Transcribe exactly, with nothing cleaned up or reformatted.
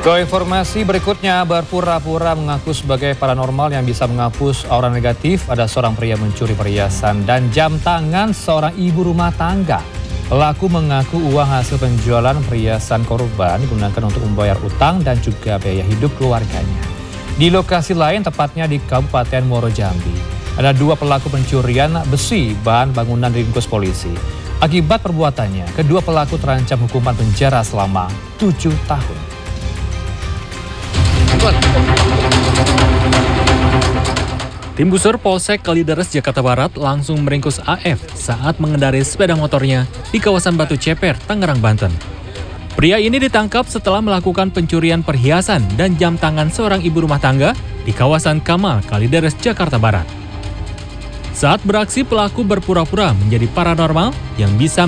Ke informasi berikutnya, berpura-pura mengaku sebagai paranormal yang bisa menghapus aura negatif. Ada seorang pria mencuri perhiasan dan jam tangan seorang ibu rumah tangga. Pelaku mengaku uang hasil penjualan perhiasan korban digunakan untuk membayar utang dan juga biaya hidup keluarganya. Di lokasi lain, tepatnya di Kabupaten Muaro Jambi, ada dua pelaku pencurian besi bahan bangunan diringkus polisi. Akibat perbuatannya, kedua pelaku terancam hukuman penjara selama tujuh tahun. Tim Busur Polsek Kalideres, Jakarta Barat langsung meringkus A F saat mengendarai sepeda motornya di kawasan Batu Ceper, Tangerang, Banten. Pria ini ditangkap setelah melakukan pencurian perhiasan dan jam tangan seorang ibu rumah tangga di kawasan Kamal, Kalideres, Jakarta Barat. Saat beraksi, pelaku berpura-pura menjadi paranormal yang bisa